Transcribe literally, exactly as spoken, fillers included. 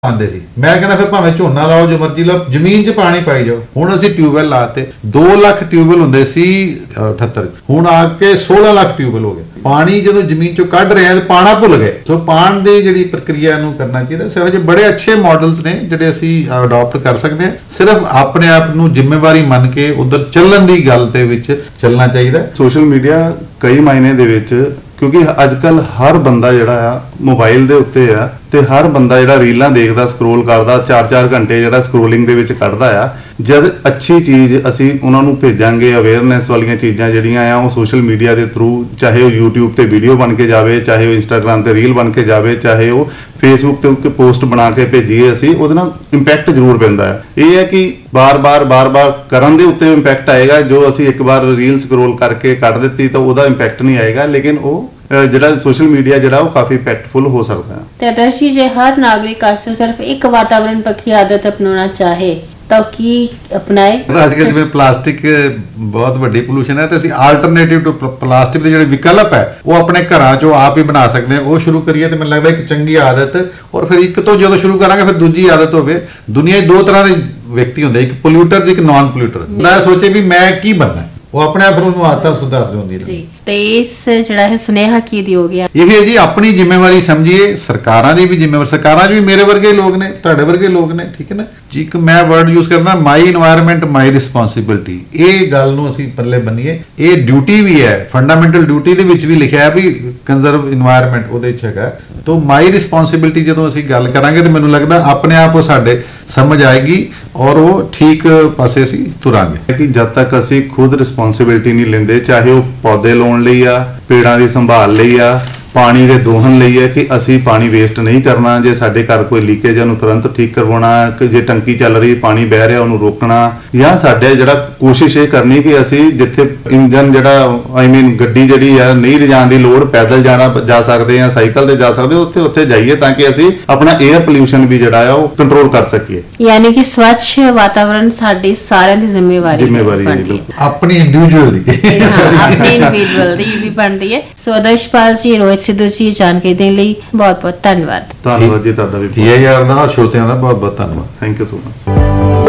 आते सी मैं कहना फिर भावें झोना लाओ जो मर्जी लाओ जमीन च पानी पाई जाओ। हुण असीं ट्यूबवैल लाते दो लाख ट्यूबवैल हुंदे सी अठहत्तर हुण आके सोलह लाख ट्यूबवैल हो गए। पानी जो जमीन चो कढ़ रहे हैं तो पाना भुल गए। सो पाण दी जिहड़ी प्रक्रिया नूं करना चाहिए। सो जो बड़े अच्छे मॉडल्स ने जिहड़े असीं अडॉप्ट कर सकते हैं। सिर्फ अपने आप नूं जिम्मेवारी मन के उधर चलण दी गल दे विच चलना चाहिए। सोशल मीडिया कई मायने दे विच क्योंकि अजकल हर बंदा जिहड़ा आ मोबाइल दे उत्ते आ ते हर बंदा जिहड़ा रीलां देखदा स्क्रोल करदा चार चार घंटे जिहड़ा स्क्रोलिंग दे विच कढदा आ। जद अच्छी चीज़ असी उन्हां नूं भेजांगे अवेयरनेस वालियां चीज़ां जिहड़ियां आ वो सोशल मीडिया के थ्रू चाहे वो यूट्यूब ते वीडियो बन के जावे चाहे वो इंस्टाग्राम ते रील बन के जावे चाहे वो फेसबुक ते पोस्ट बना के भेजीए असी उहदे नाल इंपैक्ट जरूर पैंदा है। ये है कि बार बार बार बार करन दे उत्ते इंपैक्ट आएगा। जो असी एक बार रील स्क्रोल करके कट दित्ती तो उहदा इंपैक्ट नहीं आएगा लेकिन वो ਜਿਹੜਾ सोशल मीडिया ਜਿਹੜਾ ਉਹ काफी इम्पैक्टफुल हो सकता है। ਤੇ ਅਦਰਸ਼ੀ ਜੇ ਹਰ ਨਾਗਰਿਕ ਅੱਜ ਸਿਰਫ ਇੱਕ ਵਾਤਾਵਰਣ ਪੱਖੀ ਆਦਤ ਅਪਣਾਉਣਾ ਚਾਹੇ ਤਾਂ ਕੀ ਅਪਣਾਏ? ਅੱਜ ਕੱਲ੍ਹ ਜਿਵੇਂ ਪਲਾਸਟਿਕ ਬਹੁਤ ਵੱਡੀ ਪੋਲੂਸ਼ਨ ਹੈ ਤੇ ਅਸੀਂ ਆਲਟਰਨੇਟਿਵ ਟੂ ਪਲਾਸਟਿਕ ਦੇ ਜਿਹੜੇ ਵਿਕਲਪ ਹੈ ਉਹ ਆਪਣੇ ਘਰਾਂ 'ਚੋਂ ਆਪ ਹੀ ਬਣਾ ਸਕਦੇ ਹਾਂ। ਉਹ ਸ਼ੁਰੂ ਕਰੀਏ ਤੇ ਮੈਨੂੰ ਲੱਗਦਾ ਇੱਕ ਚੰਗੀ ਆਦਤ ਔਰ ਫਿਰ ਇੱਕ ਤੋਂ ਜਦੋਂ ਸ਼ੁਰੂ ਕਰਾਂਗੇ ਫਿਰ ਦੂਜੀ ਆਦਤ ਹੋਵੇ। ਦੁਨੀਆ 'ਚ ਦੋ ਤਰ੍ਹਾਂ ਦੇ ਵਿਅਕਤੀ ਹੁੰਦੇ ਇੱਕ ਪੋਲਿਊਟਰ ਤੇ ਇੱਕ ਨਾਨ ਪੋਲਿਊਟਰ। ਮੈਂ ਸੋਚੇ ਵੀ ਮੈਂ ਕੀ ਬਣਨਾ ਉਹ ਆਪਣੇ ਆਪ ਨੂੰ ਆਦਤਾਂ ਸੁਧਾਰ ਦਿੰਦੀ ਹੈ ਜੀ। ਤੇ ਇਸ ਜਿਹੜਾ ਹੈ ਸੁਨੇਹਾ ਕੀ ਦਿਓਗੇ? ਇਹ ਜੀ ਆਪਣੀ ਜ਼ਿੰਮੇਵਾਰੀ ਸਮਝੀਏ। ਸਰਕਾਰਾਂ ਦੀ ਵੀ ਜ਼ਿੰਮੇਵਾਰੀ ਸਰਕਾਰਾਂ 'ਚ ਵੀ ਮੇਰੇ ਵਰਗੇ ਲੋਕ ਨੇ ਤੁਹਾਡੇ ਵਰਗੇ ਲੋਕ ਨੇ ਠੀਕ ਹੈ ਨਾ ਜੀ। ਇੱਕ ਮੈਂ ਵਰਡ ਯੂਜ਼ ਕਰਦਾ ਮਾਈ এনवायरमेंट ਮਾਈ ਰਿਸਪੌਂਸਿਬਿਲਟੀ। ਇਹ ਗੱਲ ਨੂੰ ਅਸੀਂ ਪੱਲੇ ਬੰਨੀਏ। ਇਹ ਡਿਊਟੀ ਵੀ ਹੈ ਫੰਡਾਮੈਂਟਲ ਡਿਊਟੀ ਦੇ ਵਿੱਚ ਵੀ ਲਿਖਿਆ ਹੈ ਵੀ ਕੰਜ਼ਰਵ এনवायरमेंट ਉਹਦੇ 'ਚ ਹੈਗਾ। तो माई रिस्पॉन्सिबिलिटी जो असीं गल करांगे तो मैनूं लगदा अपने आप वो साडे समझ आएगी और वो ठीक पासे असीं तुरांगे। कि जब तक असीं खुद रिस्पॉन्सिबिलिटी नहीं लेंदे चाहे वो पौधे लाउण लई आ पेड़ां दी संभाल लई आ पानी के दोहन ਲਈ है कि ਅਸੀਂ पानी वेस्ट नहीं करना। जे साडे घर कोई लीकेज है ਉਹਨੂੰ तुरंत ठीक करवाना। जे टंकी चल रही पानी बह ਰਿਹਾ ਉਹਨੂੰ रोकना ਜਾਂ ਸਾਡੇ ਜਿਹੜਾ ਕੋਸ਼ਿਸ਼ ਇਹ ਕਰਨੀ ਕਿ ਅਸੀਂ ਜਿੱਥੇ ਇੰਜਨ ਜਿਹੜਾ ਆਈ ਮੀਨ ਗੱਡੀ ਜਿਹੜੀ ਆ ਨਹੀਂ ਲਿਜਾਣ ਦੀ ਲੋੜ ਪੈਦਲ ਜਾਣਾ ਜਾ ਸਕਦੇ ਆ ਸਾਈਕਲ ਤੇ ਜਾ ਸਕਦੇ ਉੱਥੇ ਉੱਥੇ ਜਾਈਏ ਤਾਂ ਕਿ ਅਸੀਂ ਆਪਣਾ 에ਅਰ ਪੋਲਿਊਸ਼ਨ ਵੀ ਜਿਹੜਾ ਆ ਉਹ ਕੰਟਰੋਲ ਕਰ ਸਕੀਏ। ਯਾਨੀ ਕਿ ਸਵੱਛ ਵਾਤਾਵਰਣ ਸਾਡੀ ਸਾਰਿਆਂ ਦੀ ਜ਼ਿੰਮੇਵਾਰੀ ਜ਼ਿੰਮੇਵਾਰੀ ਆਪਣੀ ਇੰਡੀਵਿਜੂਅਲ ਦੀ ਆਪਣੀ ਇੰਡੀਵਿਜੂਅਲ ਦੀ ਵੀ ਬਣਦੀ ਹੈ। ਸੋ ਆਦਰਸ਼ਪਾਲ ਜੀ ਰੋਹਿਤ ਸਿੱਧੂ ਜੀ ਜਾਣਕਾਰੀ ਦੇਣ ਲਈ ਬਹੁਤ ਬਹੁਤ ਧੰਨਵਾਦ। ਧੰਨਵਾਦ ਜੀ ਤੁਹਾਡਾ ਵੀ। ਠੀਕ ਹੈ ਯਾਰ ਦਾ ਸ਼ਰੋਤਿਆਂ ਦਾ ਬਹੁਤ ਬਹੁਤ ਧੰਨਵਾਦ। Thank you so much.